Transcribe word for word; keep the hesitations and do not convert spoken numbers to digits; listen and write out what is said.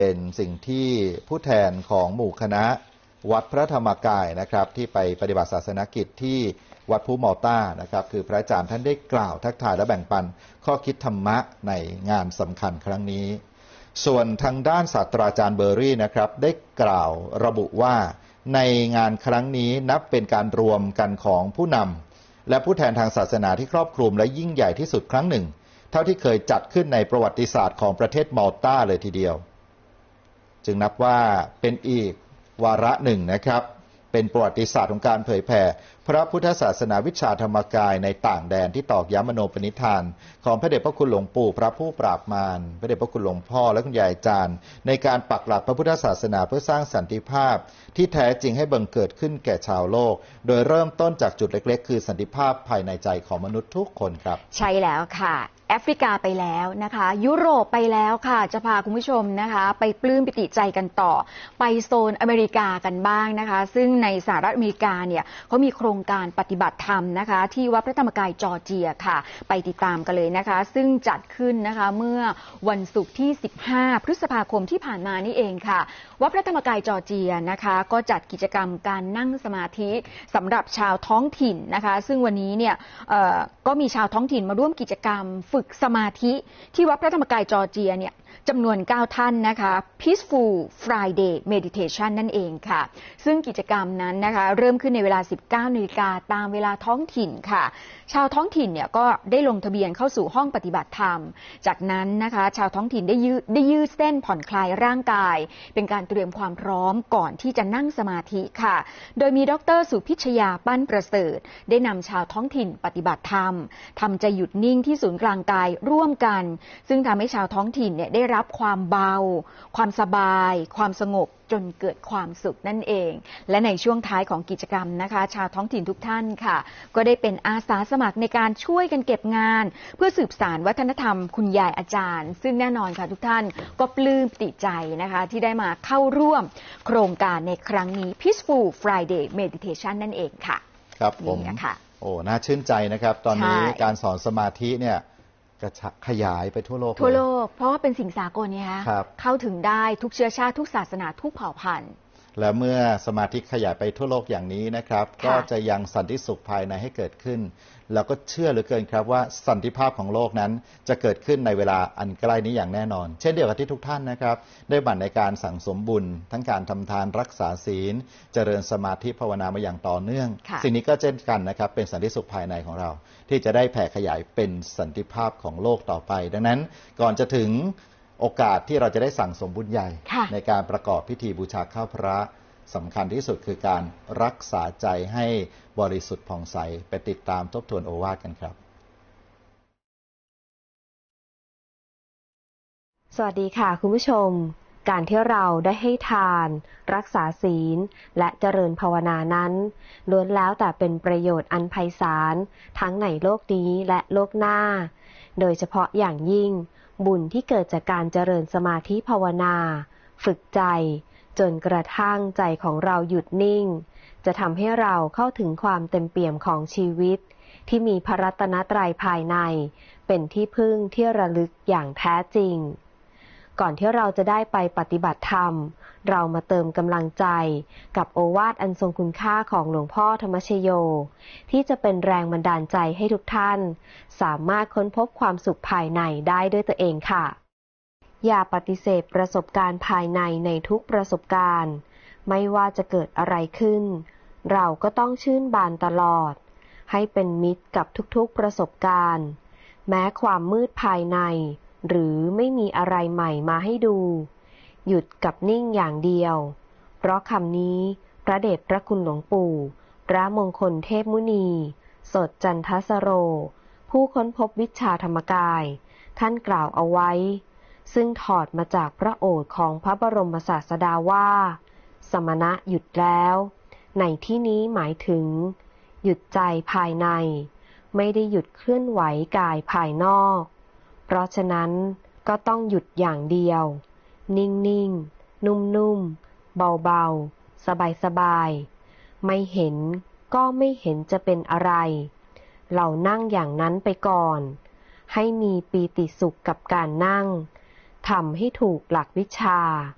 เป็นสิ่งที่ผู้แทนของหมู่คณะวัดพระธรรมกายนะครับที่ไปปฏิบัติศาสนกิจที่วัดภูมอลต้านะครับคือพระอาจารย์ท่านได้กล่าวทักทายและแบ่งปันข้อคิดธรรมะในงานสำคัญครั้งนี้ส่วนทางด้านศาสตราจารย์เบอร์รี่นะครับได้กล่าวระบุว่าในงานครั้งนี้นับเป็นการรวมกันของผู้นำและผู้แทนทางศาสนาที่ครอบคลุมและยิ่งใหญ่ที่สุดครั้งหนึ่งเท่าที่เคยจัดขึ้นในประวัติศาสตร์ของประเทศมัลตาเลยทีเดียวจึงนับว่าเป็นอีกวาระหนึ่งนะครับเป็นประวัติศาสตร์ของการเผยแผ่พระพุทธศาสนาวิชาธรรมกายในต่างแดนที่ตอกย้ำมโนปณิธานของพระเดชพระคุณหลวงปู่พระผู้ปราบมารพระเดชพระคุณหลวงพ่อและคุณยายอาจารย์ในการปักหลักพระพุทธศาสนาเพื่อสร้างสันติภาพที่แท้จริงให้บังเกิดขึ้นแก่ชาวโลกโดยเริ่มต้นจากจุดเล็กๆคือสันติภาพภายในใจของมนุษย์ทุกคนครับใช่แล้วค่ะแอฟริกาไปแล้วนะคะยุโรปไปแล้วค่ะจะพาคุณผู้ชมนะคะไปปลื้มปิติใจกันต่อไปโซนอเมริกากันบ้างนะคะซึ่งในสหรัฐอเมริกาเนี่ยเขามีโครงการปฏิบัติธรรมนะคะที่วัดพระธรรมกายจอร์เจียค่ะไปติดตามกันเลยนะคะซึ่งจัดขึ้นนะคะเมื่อวันศุกร์ที่สิบห้าพฤษภาคมที่ผ่านมานี่เองค่ะวัดพระธรรมกายจอร์เจียนะคะก็จัดกิจกรรมการนั่งสมาธิสำหรับชาวท้องถิ่นนะคะซึ่งวันนี้เนี่ยก็มีชาวท้องถิ่นมาร่วมกิจกรรมฝึกสมาธิที่วัดพระธรรมกายจอร์เจียเนี่ยจำนวนเก้าท่านนะคะ Peaceful Friday Meditation นั่นเองค่ะซึ่งกิจกรรมนั้นนะคะเริ่มขึ้นในเวลา สิบเก้านาฬิกา นตามเวลาท้องถิ่นค่ะชาวท้องถิ่นเนี่ยก็ได้ลงทะเบียนเข้าสู่ห้องปฏิบัติธรรมจากนั้นนะคะชาวท้องถิ่นได้ยืดได้ยืดเส้นผ่อนคลายร่างกายเป็นการเตรียมความพร้อมก่อนที่จะนั่งสมาธิค่ะโดยมีดร.สุพิชยาปั้นประเสริฐได้นำชาวท้องถิ่นปฏิบัติธรรมทำใจหยุดนิ่งที่ศูนย์กลางกายร่วมกันซึ่งทำให้ชาวท้องถิ่นเนี่ยได้รับความเบาความสบายความสงบจนเกิดความสุขนั่นเองและในช่วงท้ายของกิจกรรมนะคะชาวท้องถิ่นทุกท่านค่ะก็ได้เป็นอาสาสมัครในการช่วยกันเก็บงานเพื่อสืบสานวัฒนธรรมคุณยายอาจารย์ซึ่งแน่นอนค่ะทุกท่านก็ปลื้มปิติใจนะคะที่ได้มาเข้าร่วมโครงการในครั้งนี้ Peaceful Friday Meditation นั่นเองค่ะครับผมนะคะโอ้น่าชื่นใจนะครับตอนนี้การสอนสมาธิเนี่ยขยายไปทั่วโลกทั่วโลกเพราะว่าเป็นสิ่งสากลเนี่ยฮะเข้าถึงได้ทุกเชื้อชาติทุกศาสนาทุกเผ่าพันธุ์และเมื่อสมาธิขยายไปทั่วโลกอย่างนี้นะครับก็จะยังสันติสุขภายในให้เกิดขึ้นแล้วก็เชื่อเหลือเกินครับว่าสันติภาพของโลกนั้นจะเกิดขึ้นในเวลาอันใกล้นี้อย่างแน่นอนเช่นเดียวกับที่ทุกท่านนะครับได้บั่นในการสั่งสมบุญทั้งการทำทานรักษาศีลเจริญสมาธิภาวนามาอย่างต่อเนื่องสิ่งนี้ก็เช่นกันนะครับเป็นสันติสุขภายในของเราที่จะได้แผ่ขยายเป็นสันติภาพของโลกต่อไปดังนั้นก่อนจะถึงโอกาสที่เราจะได้สั่งสมบุญใหญ่ในการประกอบพิธีบูชาข้าวพระสำคัญที่สุดคือการรักษาใจให้บริสุทธิ์ผ่องใสไปติดตามทบทวนโอวาทกันครับสวัสดีค่ะคุณผู้ชมการที่เราได้ให้ทานรักษาศีลและเจริญภาวนานั้นล้วนแล้วแต่เป็นประโยชน์อันไพศาลทั้งในโลกนี้และโลกหน้าโดยเฉพาะอย่างยิ่งบุญที่เกิดจากการเจริญสมาธิภาวนาฝึกใจจนกระทั่งใจของเราหยุดนิ่งจะทำให้เราเข้าถึงความเต็มเปี่ยมของชีวิตที่มีพระรัตนตรัยภายในเป็นที่พึ่งที่ระลึกอย่างแท้จริงก่อนที่เราจะได้ไปปฏิบัติธรรมเรามาเติมกำลังใจกับโอวาทอันทรงคุณค่าของหลวงพ่อธรรมชโยที่จะเป็นแรงบันดาลใจให้ทุกท่านสามารถค้นพบความสุขภายในได้ด้วยตัวเองค่ะอย่าปฏิเสธประสบการณ์ภายในในทุกประสบการณ์ไม่ว่าจะเกิดอะไรขึ้นเราก็ต้องชื่นบานตลอดให้เป็นมิตรกับทุกๆประสบการณ์แม้ความมืดภายในหรือไม่มีอะไรใหม่มาให้ดูหยุดกับนิ่งอย่างเดียวเพราะคำนี้พระเดชพระคุณหลวงปู่พระมงคลเทพมุนีสดจันทสโรผู้ค้นพบวิชาธรรมกายท่านกล่าวเอาไว้ซึ่งถอดมาจากพระโอษฐ์ของพระบรมศาสดาว่าสมณะหยุดแล้วในที่นี้หมายถึงหยุดใจภายในไม่ได้หยุดเคลื่อนไหวกายภายนอกเพราะฉะนั้นก็ต้องหยุดอย่างเดียวนิ่งๆนุ่มๆเบาๆสบายๆไม่เห็นก็ไม่เห็นจะเป็นอะไรเรานั่งอย่างนั้นไปก่อนให้มีปีติสุขกับการนั่งทำให้ถูกหลักวิชา